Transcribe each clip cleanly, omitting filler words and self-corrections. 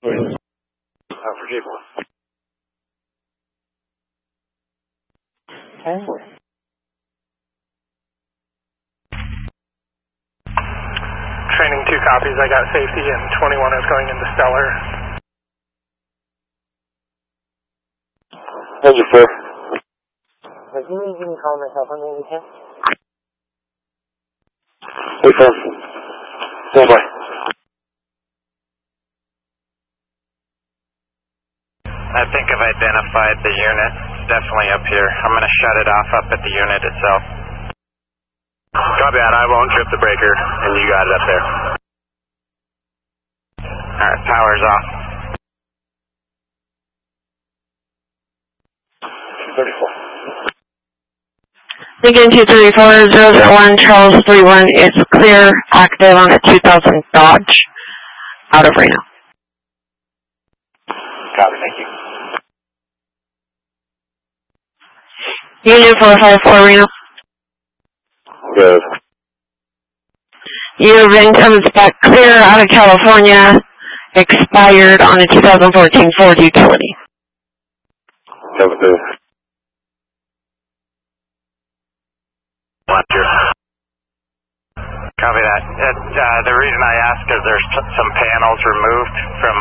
For Gable. Okay. Training 2 copies, I got safety and 21 is going into Stellar. Thank you, sir. If you need, you can call myself on the weekend. Hey, sir. Stand by. I think I've identified the unit. It's definitely up here. I'm going to shut it off up at the unit itself. Copy that. I won't trip the breaker, and you got it up there. Alright, power's off. 234. Lincoln 234-001, Charles 31 is clear, active on a 2000 Dodge, out of Reno. Copy, thank you. Unit 454 Reno. Good. Your VIN comes back clear out of California, expired on a 2014 Ford Utility. Copy, sir. Copy that. The reason I ask is there's some panels removed from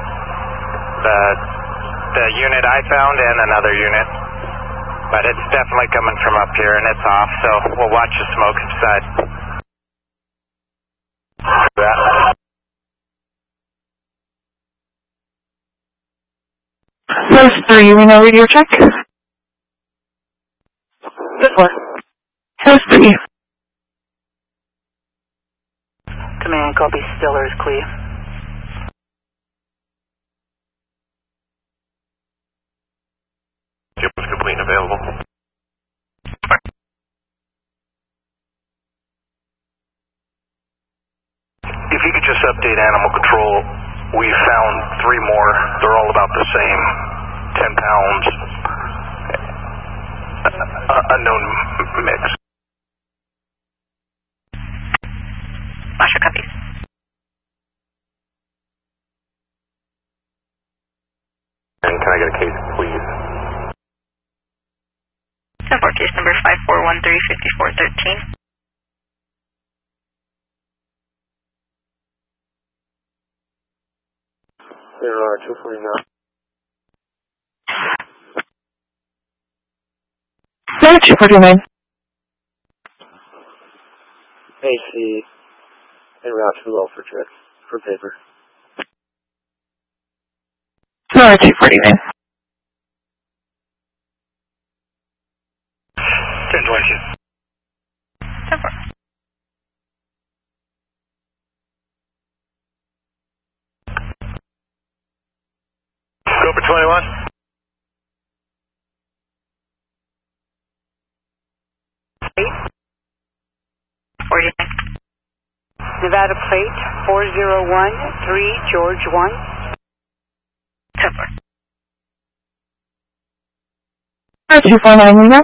the unit I found and another unit. But it's definitely coming from up here and it's off, so we'll watch the smoke subside. Those 3, we know radio check. Good work. Those 3. Command, copy, Stellar is clear. Yep, it's complete and available. If you could just update Animal Control, we found 3 more. They're all about the same. 10 pounds. Unknown mix. Masha copies. And can I get a case, please? 10-4, case number 5413-5413. There are 249. No, 249. AC and route 2 for check for paper. No, 249. 1020. 10-4. Go for 21. Nevada plate 4013 George 1. 10-4. 249, Lena.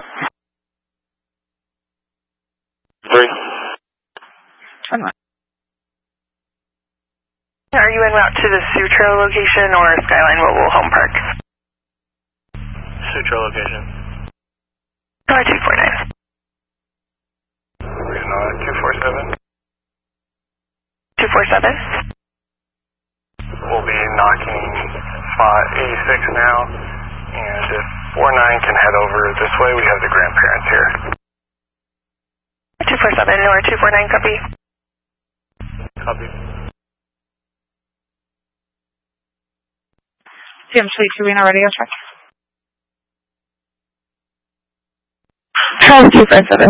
3. 21. Are you en route to the Sutro location or Skyline Mobile Home Park? Sutro location. 249. 247. 247. We'll be knocking 86 now, and if 49 can head over this way, we have the grandparents here. 247 or 249, copy. Copy. CM Suite 2, Reno radio check. Charles 257.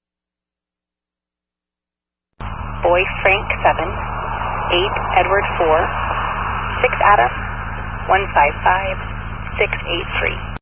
Boy Frank 7, 8 Edward 4, 6 Adam, 155, 683.